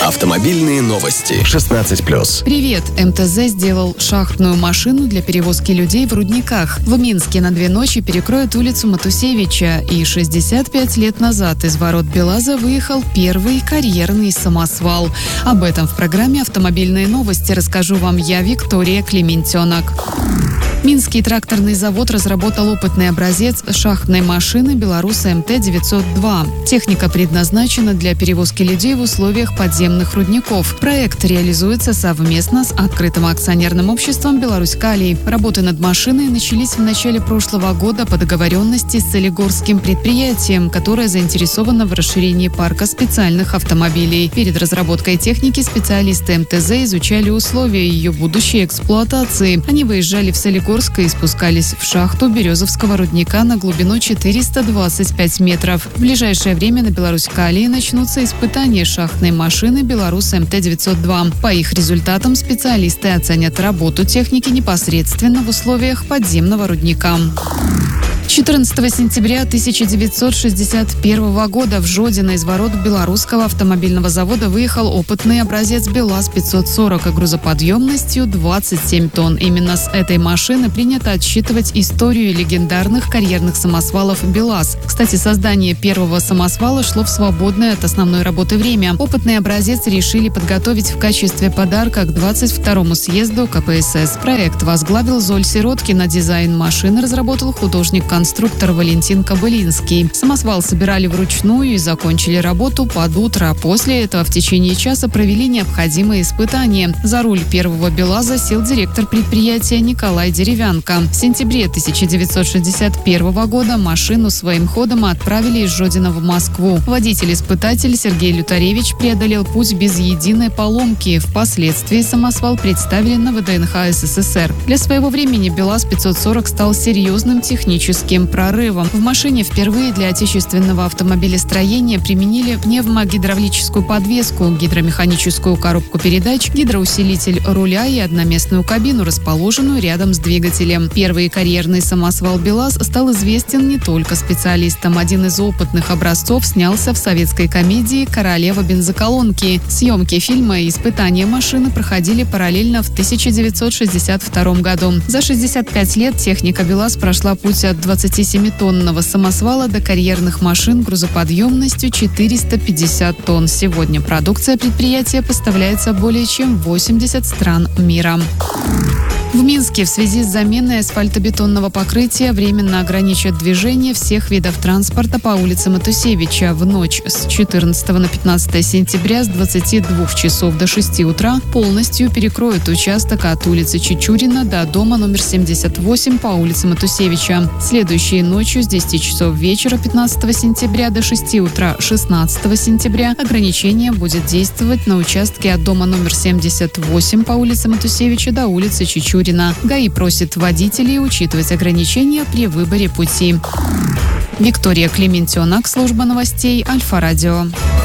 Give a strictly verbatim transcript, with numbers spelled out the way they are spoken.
Автомобильные новости. шестнадцать плюс. Привет! эм тэ зэ сделал шахтную машину для перевозки людей в рудниках. В Минске на две ночи перекроют улицу Матусевича. И шестьдесят пять лет назад из ворот БелАЗа выехал первый карьерный самосвал. Об этом в программе «Автомобильные новости» расскажу вам я, Виктория Клементенок. Минский тракторный завод разработал опытный образец шахтной машины «Беларусь эм тэ девятьсот два». Техника предназначена для перевозки людей в условиях подземных рудников. Проект реализуется совместно с открытым акционерным обществом «Беларусь Калий». Работы над машиной начались в начале прошлого года по договоренности с солигорским предприятием, которое заинтересовано в расширении парка специальных автомобилей. Перед разработкой техники специалисты эм тэ зэ изучали условия ее будущей эксплуатации. Они выезжали в Солигорск и спускались в шахту Березовского рудника на глубину четыреста двадцать пять метров. В ближайшее время на «Беларусь Калий» начнутся испытания шахтной машины «Беларусь эм тэ девятьсот два». По их результатам специалисты оценят работу техники непосредственно в условиях подземного рудника. четырнадцатого сентября тысяча девятьсот шестьдесят первого года в Жодино из ворот Белорусского автомобильного завода выехал опытный образец БелАЗ пятьсот сорок грузоподъемностью двадцать семь тонн. Именно с этой машины принято отсчитывать историю легендарных карьерных самосвалов БелАЗ. Кстати, создание первого самосвала шло в свободное от основной работы время. Опытный образец решили подготовить в качестве подарка к двадцать второму съезду ка пэ эс эс. Проект возглавил Золь Сироткин, а дизайн машины разработал художник-конструктор конструктор Валентин Кобылинский. Самосвал собирали вручную и закончили работу под утро. А после этого в течение часа провели необходимые испытания. За руль первого БелАЗа сел директор предприятия Николай Деревянко. В сентябре тысяча девятьсот шестьдесят первого года машину своим ходом отправили из Жодина в Москву. Водитель-испытатель Сергей Лютаревич преодолел путь без единой поломки. Впоследствии самосвал представили на вэ дэ эн ха эс эс эс эр. Для своего времени БелАЗ пятьсот сорок стал серьезным техническим прорывом. В машине впервые для отечественного автомобилестроения применили пневмогидравлическую подвеску, гидромеханическую коробку передач, гидроусилитель руля и одноместную кабину, расположенную рядом с двигателем. Первый карьерный самосвал БелАЗ стал известен не только специалистам. Один из опытных образцов снялся в советской комедии «Королева бензоколонки». Съемки фильма и испытания машины проходили параллельно в тысяча девятьсот шестьдесят втором году. За шестьдесят пять лет техника БелАЗ прошла путь от двадцатисемитонного самосвала до карьерных машин грузоподъемностью четыреста пятьдесят тонн. Сегодня продукция предприятия поставляется более чем в восемьдесят стран мира. В Минске в связи с заменой асфальтобетонного покрытия временно ограничат движение всех видов транспорта по улице Матусевича. В ночь с четырнадцатого на пятнадцатое сентября с двадцати двух часов до шести утра полностью перекроют участок от улицы Чичурина до дома номер семьдесят восемь по улице Матусевича. Следующей ночью с десяти часов вечера пятнадцатого сентября до шести утра шестнадцатого сентября ограничение будет действовать на участке от дома номер семьдесят восемь по улице Матусевича до улицы Чичурина. ГАИ просит водителей учитывать ограничения при выборе пути. Виктория Клементенок, служба новостей Альфа-Радио.